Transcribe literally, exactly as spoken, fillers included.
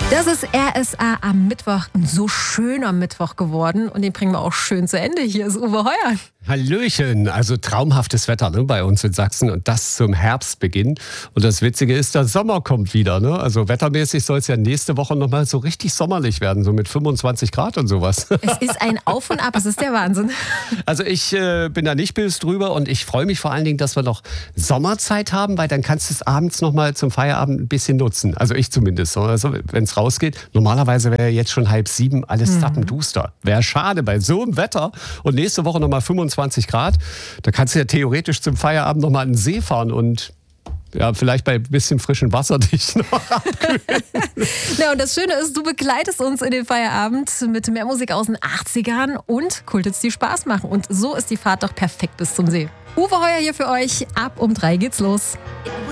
Das ist R S A am Mittwoch, ein so schöner Mittwoch geworden und den bringen wir auch schön zu Ende. Hier ist Uwe Heuer. Hallöchen, also traumhaftes Wetter, ne, bei uns in Sachsen und das zum Herbstbeginn. Und das Witzige ist, der Sommer kommt wieder. Ne? Also wettermäßig soll es ja nächste Woche nochmal so richtig sommerlich werden, so mit fünfundzwanzig Grad und sowas. Es ist ein Auf und Ab, es ist der Wahnsinn. Also ich äh, bin da nicht böse drüber und ich freue mich vor allen Dingen, dass wir noch Sommerzeit haben, weil dann kannst du es abends nochmal zum Feierabend ein bisschen nutzen. Also ich zumindest. Also wenn es rausgeht, normalerweise wäre jetzt schon halb sieben alles Mhm. zappenduster. Wäre schade bei so einem Wetter und nächste Woche nochmal fünfundzwanzig Grad. Da kannst du ja theoretisch zum Feierabend nochmal an den See fahren und ja, vielleicht bei ein bisschen frischem Wasser dich noch abkühlen. Ja, und das Schöne ist, du begleitest uns in den Feierabend mit mehr Musik aus den achtzigern und Kulthits, die Spaß machen. Und so ist die Fahrt doch perfekt bis zum See. Uwe Heuer hier für euch. Ab um drei geht's los.